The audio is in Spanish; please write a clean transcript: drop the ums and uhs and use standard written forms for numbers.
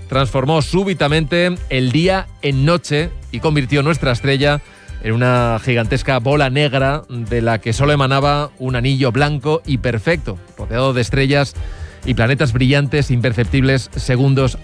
transformó súbitamente el día en noche y convirtió nuestra estrella en una gigantesca bola negra de la que solo emanaba un anillo blanco y perfecto, rodeado de estrellas y planetas brillantes imperceptibles segundos